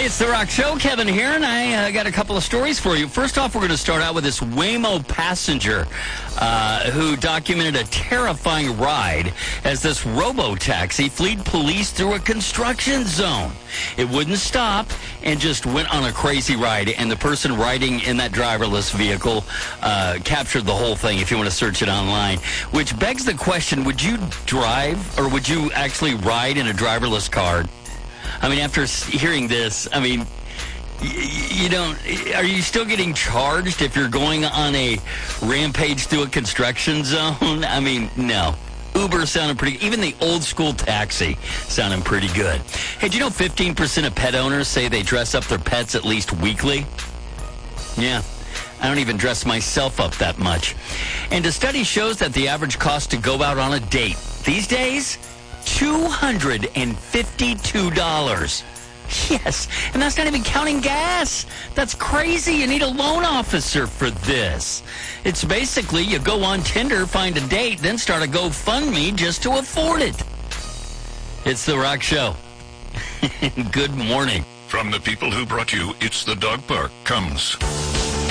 It's The Rock Show. Kevin here, and I got a couple of stories for you. First off, we're going to start out with this Waymo passenger who documented a terrifying ride as this robo-taxi fled police through a construction zone. It wouldn't stop and just went on a crazy ride, and the person riding in that driverless vehicle captured the whole thing, if you want to search it online, which begs the question, would you drive or would you actually ride in a driverless car? I mean, after hearing this, I mean, you don't, are you still getting charged if you're going on a rampage through a construction zone? I mean, no. Uber sounded pretty, even the old school taxi sounded pretty good. Hey, do you know 15% of pet owners say they dress up their pets at least weekly? Yeah. I don't even dress myself up that much. And a study shows that the average cost to go out on a date these days, $252. Yes, and that's not even counting gas. That's crazy. You need a loan officer for this. It's basically you go on Tinder, find a date, then start a GoFundMe just to afford it. It's The Rock Show. Good morning. From the people who brought you It's the Dog Park comes